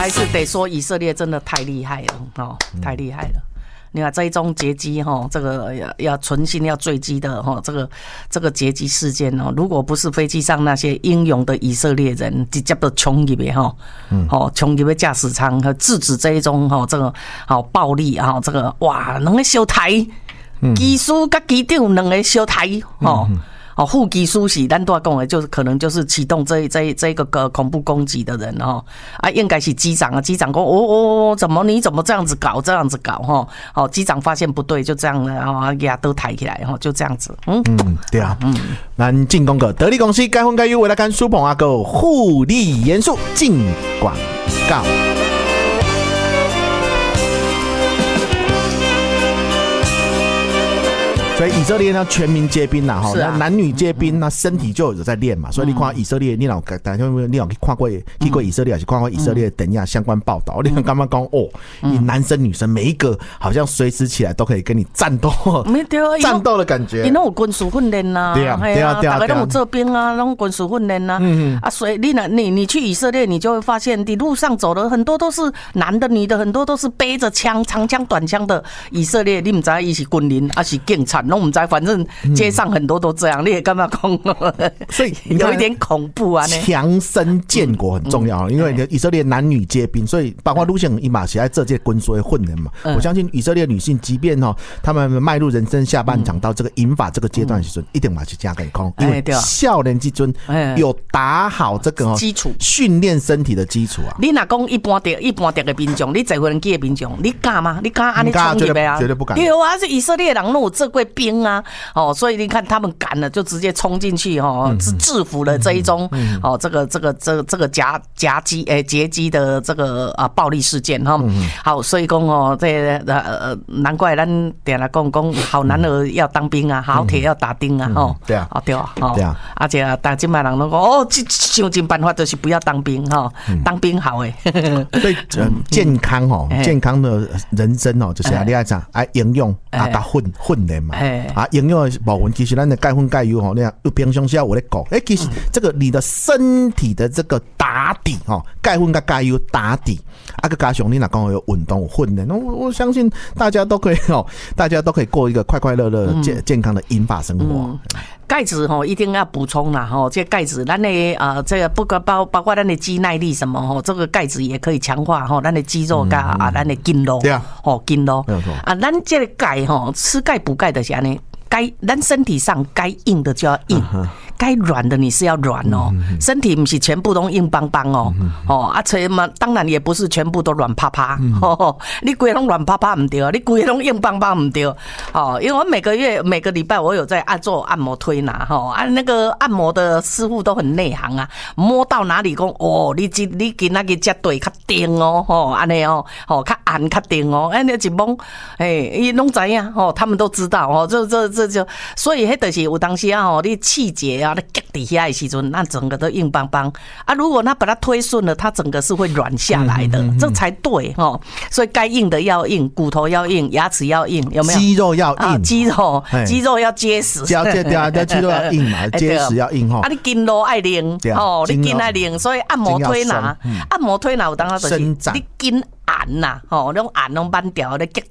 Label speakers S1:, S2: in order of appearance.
S1: 还是得说以色列真的太厉害了哦，太厉害了。你看这一宗劫机哈，这个要存心要坠机的哈，这个劫机事件哦，如果不是飞机上那些英勇的以色列人直接都冲入去哈，冲入去驾驶舱和制止这一种哈这个好暴力啊，这个哇，两个小台，机师跟机长两个小台哦。副机师是咱都讲的，就是可能就是启动这个恐怖攻击的人哦，应该是机长啊，机长讲你怎么这样子搞哈，机长发现不对，就这样了，然后给他都抬起来哈，就这样子，
S2: 对啊，咱进攻个得力公司该分该优为了看苏鹏阿哥护理严肃进广告。所以以色列呢全民皆兵啦，哈，男女皆兵，那身体就有在练嘛。所以你看以色列，你有看过以色列，还是看过以色列等一下相关报道？你看刚刚讲哦，你男生女生每一个好像随时起来都可以跟你战斗的感觉。
S1: 因为有军事训练呐，对啊，大家都有做兵啊，拢军事训练呐。所以你去以色列，你就会发现，你路上走的很多都是男的、女的，很多都是背着枪、长枪、短枪的以色列。你不知道伊是军人还是警察？我们在反正街上很多都这样，你也干嘛讲？
S2: 所以
S1: 有一点恐怖啊！
S2: 强身健国很重要，因为以色列男女皆兵，所以包括路线一马起来这届军所的混人嘛。我相信以色列女性，即便他们迈入人生下半场到这个银发这个阶段时，一定嘛是加健康，因为少年之尊有打好这个
S1: 基础
S2: 训练身体的基础啊。
S1: 你若讲一般的民众，你坐飞机的民众，你敢吗？你敢安尼冲入来啊？
S2: 绝对不敢。
S1: 对啊，是以色列人有做过兵啊，所以你看他们敢了，就直接冲进去制服了这一宗这个劫机的这个暴力事件哈。好，所以讲这难怪咱点来讲好男儿要当兵啊，好铁要打钉啊，
S2: 对啊，
S1: 对啊，而且大今摆人都讲想尽办法就是不要当兵当兵好诶。
S2: 所以健康的人生就是你爱讲营养加训练嘛。营养的部分其实咱的钙分钙油你看平常时我在讲其实这个你的身体的这个打底钙分跟钙油打底个加上你若讲有运动有训练，我相信大家都可以过一个快快乐乐健康的银发生活。
S1: 钙质一定要补充啦这钙质咱的这个包括咱的肌耐力什么这个钙质也可以强化咱的肌肉跟咱的筋肉，对啊，筋肉咱这个钙吃钙补钙的是安尼，咱身体上该硬的就要硬，该软的你是要软身体不是全部都硬邦邦当然也不是全部都软趴趴你规个都软趴趴不对，你规个都硬邦邦不对因为我每个礼拜我有在做按摩推拿那个按摩的师傅都很内行啊，摸到哪里讲你今仔日这对较定安尼较按较定那一摸伊拢知影他们都知道这就所以迄就是有当时你气节你夹底下的时阵，那整个都硬邦邦如果他把它推顺了，它整个是会软下来的，这才对所以该硬的要硬，骨头要硬，牙齿要硬，有没有？
S2: 肌肉要硬，
S1: 肌肉要结实，
S2: 肌肉要硬嘛，结实要硬
S1: 你筋肉爱硬你筋爱硬，所以按摩推拿有当时就是你筋按那种按拢扳掉，你